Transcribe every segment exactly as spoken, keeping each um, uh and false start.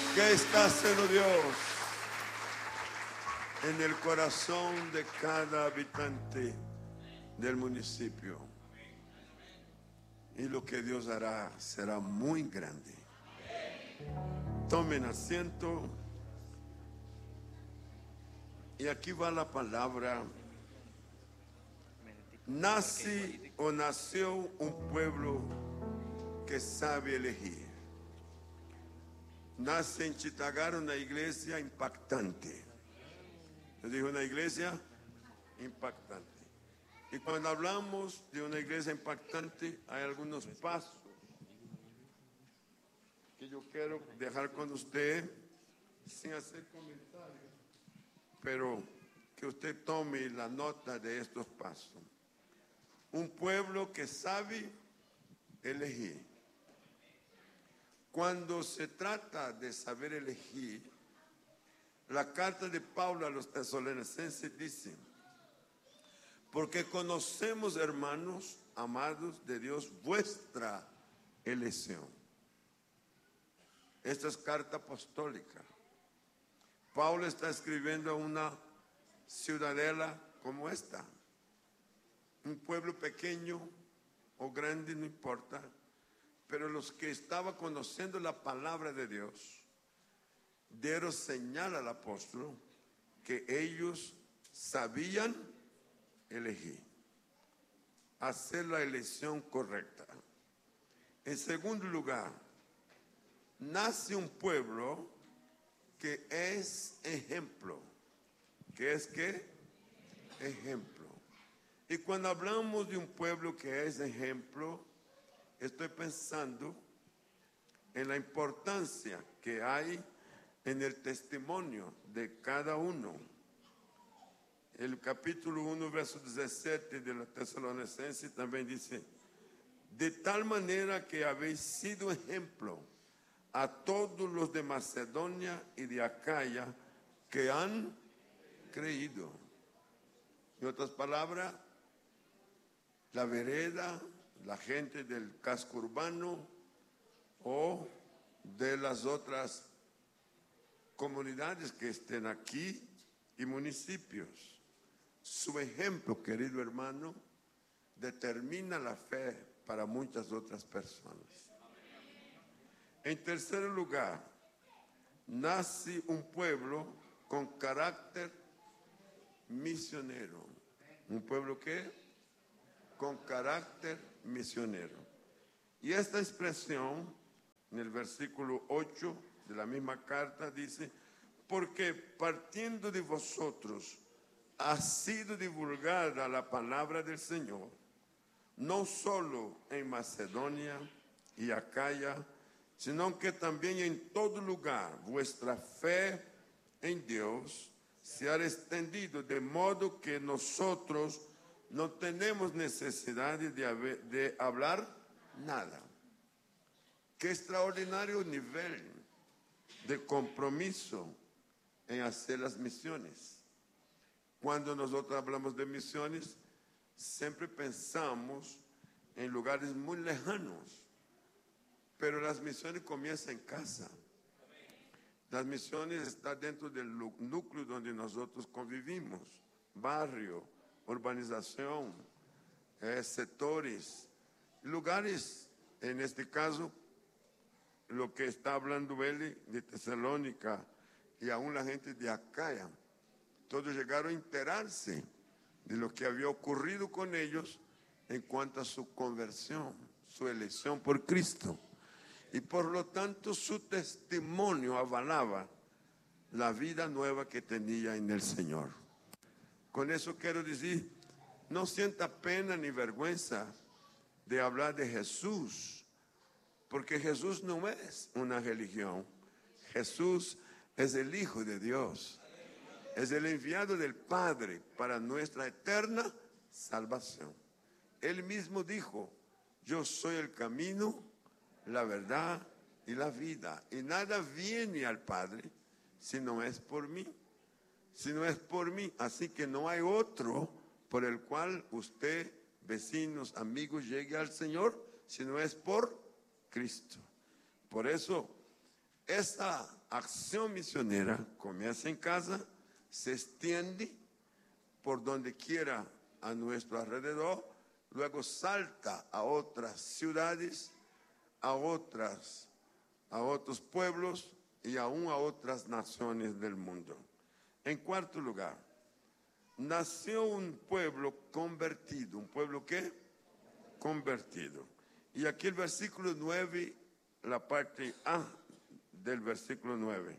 ¿Qué está haciendo Dios en el corazón de cada habitante del municipio? Y lo que Dios hará será muy grande. Tomen asiento. Y aquí va la palabra. Nace o nació un pueblo que sabe elegir. Nace en Chitagar una iglesia impactante. Yo digo una iglesia impactante. Y cuando hablamos de una iglesia impactante, hay algunos pasos que yo quiero dejar con usted sin hacer comentarios, pero que usted tome la nota de estos pasos. Un pueblo que sabe elegir. Cuando se trata de saber elegir, la carta de Pablo a los tesalonicenses dice: porque conocemos, hermanos amados de Dios, vuestra elección. Esta es carta apostólica. Pablo está escribiendo a una ciudadela como esta. Un pueblo pequeño o grande, no importa. Pero los que estaban conociendo la palabra de Dios dieron señal al apóstol que ellos sabían elegir, hacer la elección correcta. En segundo lugar, nace un pueblo que es ejemplo. ¿Qué es qué? Ejemplo. Y cuando hablamos de un pueblo que es ejemplo, estoy pensando en la importancia que hay en el testimonio de cada uno. El capítulo uno, verso diecisiete de la Tesalonicenses también dice: de tal manera que habéis sido ejemplo a todos los de Macedonia y de Acaya que han creído. En otras palabras, la vereda, la gente del casco urbano o de las otras comunidades que estén aquí y municipios. Su ejemplo, querido hermano, determina la fe para muchas otras personas. En tercer lugar, nace un pueblo con carácter misionero. ¿Un pueblo qué? Con carácter misionero. Y esta expresión, en el versículo ocho de la misma carta, dice: porque partiendo de vosotros ha sido divulgada la palabra del Señor, no solo en Macedonia y Acaya, sino que también en todo lugar vuestra fe en Dios se ha extendido, de modo que nosotros no tenemos necesidad de, haber, de hablar nada. Qué extraordinario nivel de compromiso en hacer las misiones. Cuando nosotros hablamos de misiones, siempre pensamos en lugares muy lejanos, pero las misiones comienzan en casa. Las misiones están dentro del núcleo donde nosotros convivimos, barrio, urbanización, eh, sectores, lugares. En este caso, lo que está hablando él de Tesalónica y aún la gente de Acaya, todos llegaron a enterarse de lo que había ocurrido con ellos en cuanto a su conversión, su elección por Cristo. Y por lo tanto su testimonio avalaba la vida nueva que tenía en el Señor. Con eso quiero decir, no sienta pena ni vergüenza de hablar de Jesús, porque Jesús no es una religión. Jesús es el Hijo de Dios. Es el enviado del Padre para nuestra eterna salvación. Él mismo dijo: yo soy el camino, la verdad y la vida. Y nada viene al Padre si no es por mí. Si no es por mí. Así que no hay otro por el cual usted, vecinos, amigos, llegue al Señor, si no es por Cristo. Por eso esa acción misionera comienza en casa, se extiende por donde quiera a nuestro alrededor, luego salta a otras ciudades, a otras, a otros pueblos y aún a otras naciones del mundo. En cuarto lugar, nació un pueblo convertido. ¿Un pueblo qué? Convertido. Y aquí el versículo nueve, la parte A del versículo nueve.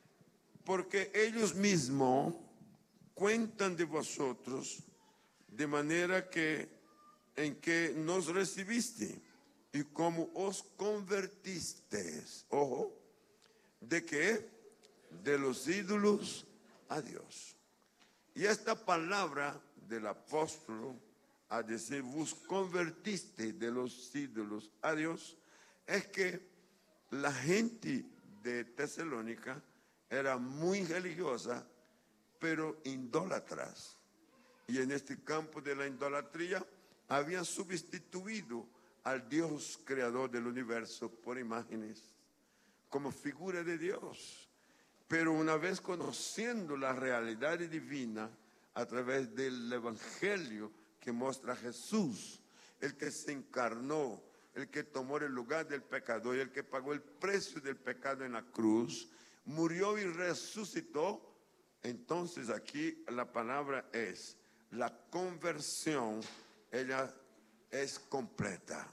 Porque ellos mismos cuentan de vosotros de manera que en que nos recibiste y cómo os convertisteis. Ojo, ¿de qué? De los ídolos a Dios. Y esta palabra del apóstol a decir, vos convertiste de los ídolos a Dios, es que la gente de Tesalónica era muy religiosa, pero idólatras. Y en este campo de la idolatría habían sustituido al Dios creador del universo por imágenes, como figura de Dios. Pero una vez conociendo la realidad divina a través del evangelio que muestra Jesús, el que se encarnó, el que tomó el lugar del pecador y el que pagó el precio del pecado en la cruz, murió y resucitó. Entonces aquí la palabra es, la conversión, ella es completa.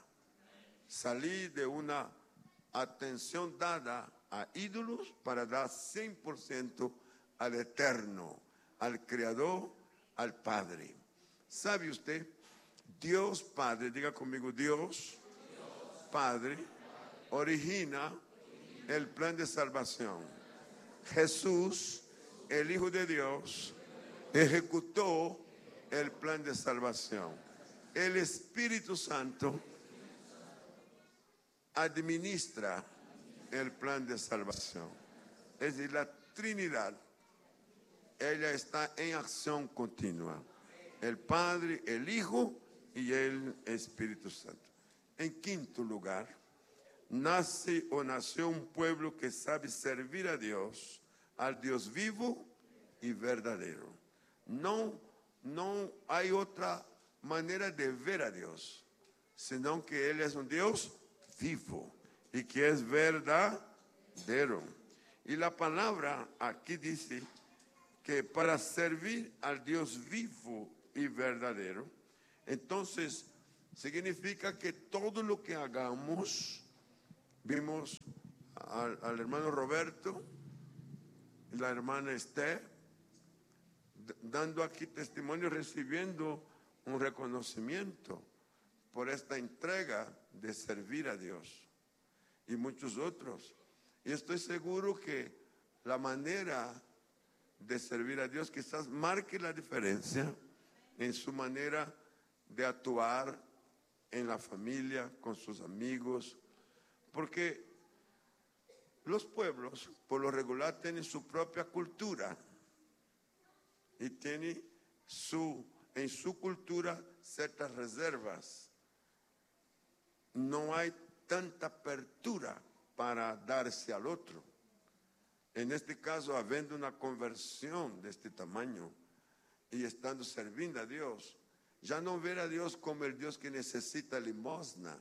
Salí de una atención dada a ídolos para dar cien por ciento al Eterno, al Creador, al Padre. ¿Sabe usted? Dios Padre, diga conmigo, Dios, Dios Padre, origina el plan de salvación. Jesús, el Hijo de Dios, ejecutó el plan de salvación. El Espíritu Santo administra el plan de salvación. Es decir, la Trinidad, ella está en acción continua. El Padre, el Hijo y el Espíritu Santo. En quinto lugar, nace o nació un pueblo que sabe servir a Dios, al Dios vivo y verdadero. No, no hay otra manera de ver a Dios, sino que Él es un Dios vivo y que es verdadero. Y la palabra aquí dice que para servir al Dios vivo y verdadero, entonces significa que todo lo que hagamos, vimos al, al hermano Roberto y la hermana Esther dando aquí testimonio, recibiendo un reconocimiento por esta entrega de servir a Dios y muchos otros. Y estoy seguro que la manera de servir a Dios quizás marque la diferencia en su manera de actuar en la familia, con sus amigos, porque los pueblos por lo regular tienen su propia cultura y tienen su, en su cultura ciertas reservas. No hay tanta apertura para darse al otro. En este caso, habiendo una conversión de este tamaño y estando sirviendo a Dios, ya no ver a Dios como el Dios que necesita limosna.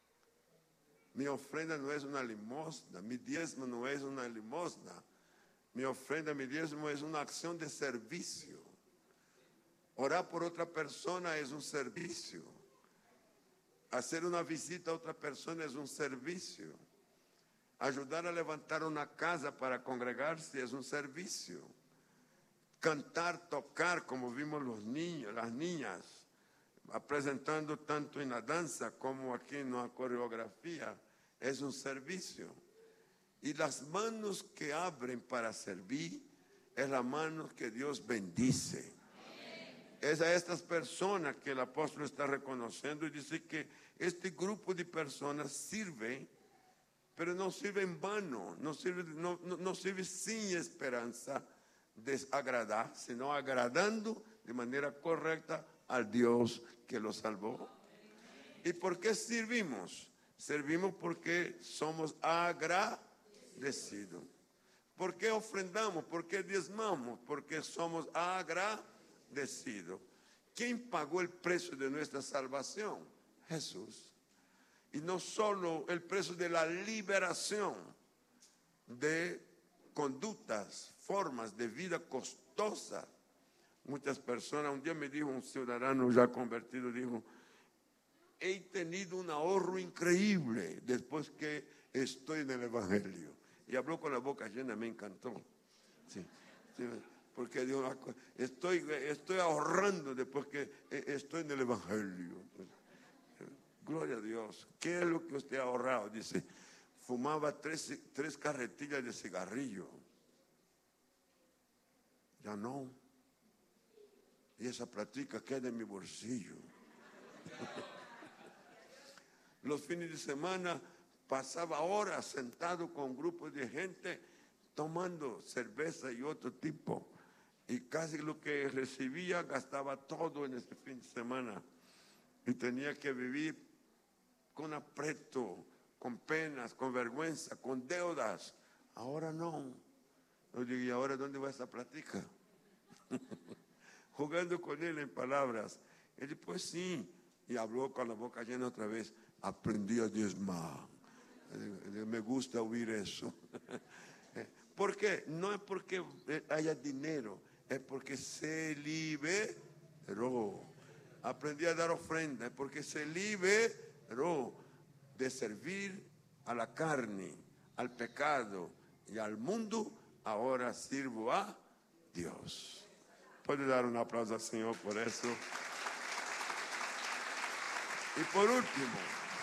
Mi ofrenda no es una limosna, mi diezmo no es una limosna. Mi ofrenda, mi diezmo es una acción de servicio. Orar por otra persona es un servicio. Hacer una visita a otra persona es un servicio. Ayudar a levantar una casa para congregarse es un servicio. Cantar, tocar, como vimos los niños, las niñas, presentando tanto en la danza como aquí en la coreografía, es un servicio. Y las manos que abren para servir es la mano que Dios bendice. Es a estas personas que el apóstol está reconociendo y dice que este grupo de personas sirve, pero no sirve en vano, no sirve, no, no, no sirve sin esperanza de agradar, sino agradando de manera correcta al Dios que los salvó. ¿Y por qué servimos? Servimos porque somos agradecidos. agradecidos. ¿Por qué ofrendamos? ¿Por qué diezmamos? Porque somos agradecidos. ¿Quién pagó el precio de nuestra salvación? Jesús. Y no solo el precio de la liberación de conductas, formas de vida costosas. Muchas personas, un día me dijo un ciudadano ya convertido, dijo, he tenido un ahorro increíble después que estoy en el Evangelio. Y habló con la boca llena, me encantó. Sí, sí, porque dijo, estoy, estoy ahorrando después que estoy en el Evangelio. Gloria a Dios. ¿Qué es lo que usted ha ahorrado? Dice, fumaba tres, tres carretillas de cigarrillo. Ya no. Y esa práctica queda en mi bolsillo. Los fines de semana pasaba horas sentado con grupos de gente tomando cerveza y otro tipo. Y casi lo que recibía gastaba todo en ese fin de semana. Y tenía que vivir con aprieto, con penas, con vergüenza, con deudas. Ahora no. Yo digo, ¿y ahora dónde va esa plática? Jugando con él en palabras. Él dijo, pues sí. Y habló con la boca llena otra vez. Aprendí a diezmar. Me gusta oír eso. ¿Por qué? No es porque haya dinero, es porque se liberó. Aprendí a dar ofrenda, es porque se liberó de servir a la carne, al pecado y al mundo. Ahora sirvo a Dios. ¿Puede dar un aplauso al Señor por eso? Y por último,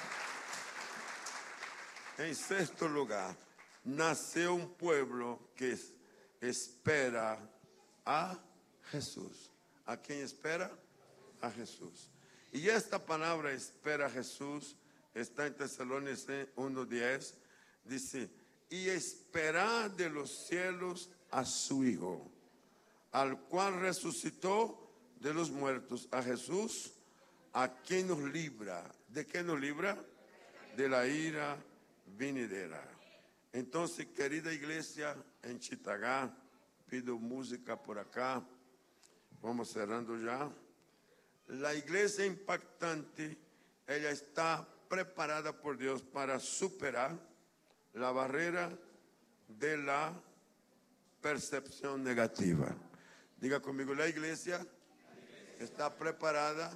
en sexto lugar, nació un pueblo que espera a Jesús. ¿A quién espera? A Jesús. Y esta palabra espera a Jesús está en Tesalonicenses uno diez. Dice, y espera de los cielos a su Hijo, al cual resucitó de los muertos, a Jesús, a quien nos libra. ¿De qué nos libra? De la ira venidera. Entonces, querida iglesia en Chitagá, pido música por acá. Vamos cerrando ya. La iglesia impactante, ella está preparada por Dios para superar la barrera de la percepción negativa. Diga conmigo, la iglesia está preparada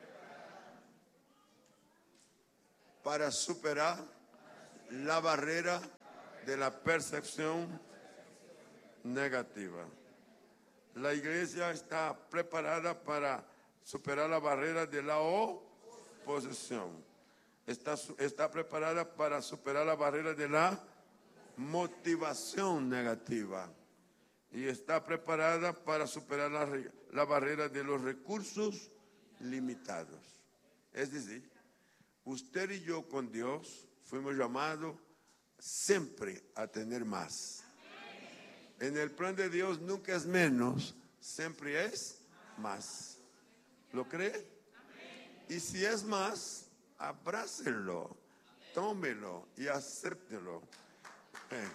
para superar la barrera de la percepción negativa. La iglesia está preparada para superar la barrera de la oposición. Está, está preparada para superar la barrera de la motivación negativa. Y está preparada para superar la, la barrera de los recursos limitados. Es decir, usted y yo con Dios fuimos llamados siempre a tener más. En el plan de Dios nunca es menos, siempre es más. ¿Lo cree? Y si es más, abrácelo, tómelo y acéptelo. Eh.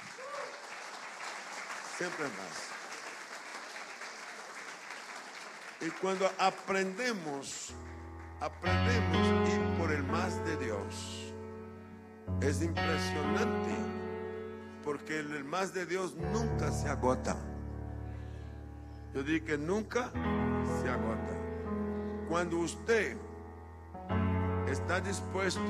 Siempre es más. Y cuando aprendemos, aprendemos a ir por el más de Dios. Es impresionante, porque el más de Dios nunca se agota. Yo digo que nunca se agota. Cuando usted está dispuesto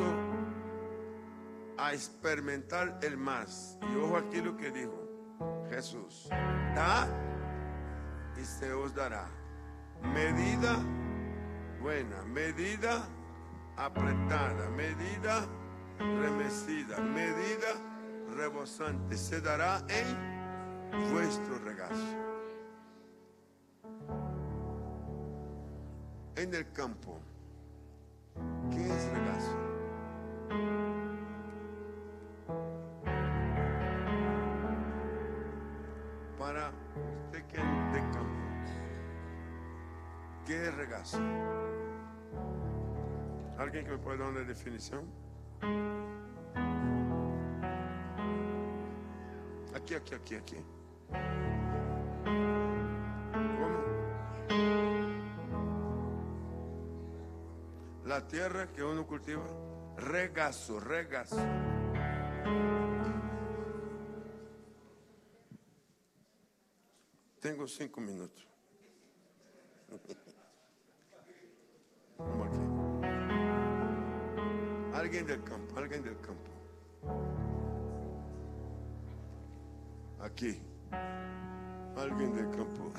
a experimentar el más, y ojo aquí lo que dijo Jesús, da y se os dará. Medida buena, medida apretada, medida remecida, medida rebosante, se dará en vuestro regazo. En el campo, ¿qué es regazo? Para usted que es de campo, ¿qué es regazo? ¿Alguien que me puede dar una definición? Aquí, aquí, aquí, aquí. ¿Cómo? La tierra que uno cultiva, regazo, regazo. Tengo cinco minutos. Vamos aquí. Alguien del campo, alguien del campo. Aquí. Alguien del campo.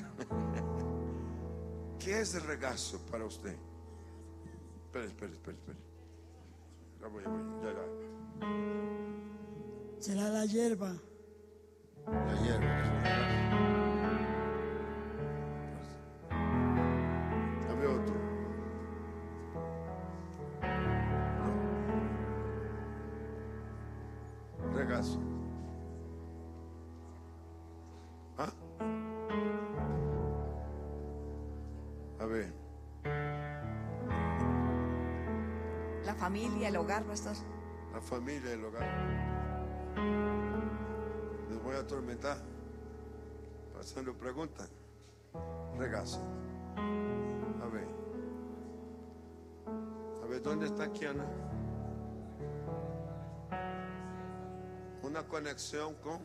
¿Qué es el regazo para usted? Espera, espera, espera, espera. Ya voy, ya voy, ya, ya. Será la hierba. La hierba. Había otro. No. Regazo. ¿Ah? A ver. La familia, el hogar, pastor. La familia, el hogar. Les voy a atormentar pasando preguntas. Regazo. A ver. A ver, ¿dónde está Kiana? Una conexión con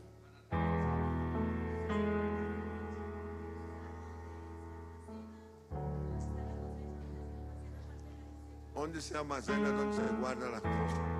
¿dónde se almacena, dónde se guardan las cosas?